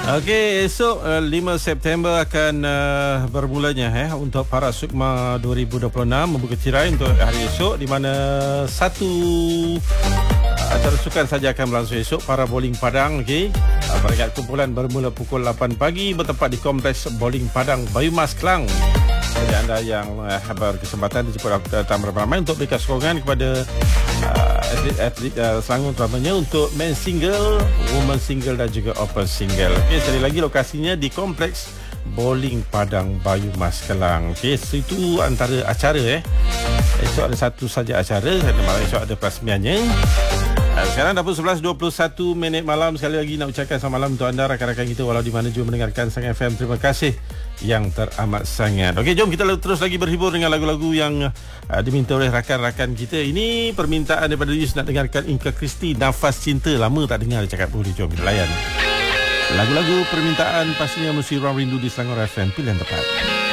Okey, esok 5 September akan bermulanya untuk para Sukma 2026 membuka tirai untuk hari esok, di mana satu acara sukan saja akan berlangsung esok, para bowling Padang. Okey, peringkat kumpulan bermula pukul 8 pagi bertempat di Kompleks Bowling Padang Bayumas, Kelang. Jadi anda yang berkesempatan dijemput datang beramai untuk berikan sokongan kepada atlet Selangor, terutamanya untuk men single, woman single dan juga open single. Okey, sekali lagi lokasinya di Kompleks Bowling Padang Bayumas, Kelang. Okey, itu antara acara esok ada satu saja acara, malam esok ada perasmiannya. Sekarang dah pukul 11.21 malam. Sekali lagi nak ucapkan selamat malam untuk anda rakan-rakan kita walau di mana juga mendengarkan Sang FM. Terima kasih yang teramat sangat. Okey, jom kita terus lagi berhibur dengan lagu-lagu yang diminta oleh rakan-rakan kita. Ini permintaan daripada Yus nak dengarkan Inka Kristi, Nafas Cinta. Lama tak dengar dia cakap boleh. Jom kita layan lagu-lagu permintaan, pastinya mesti Ruang Rindu di Selangor FM. Pilihan tepat.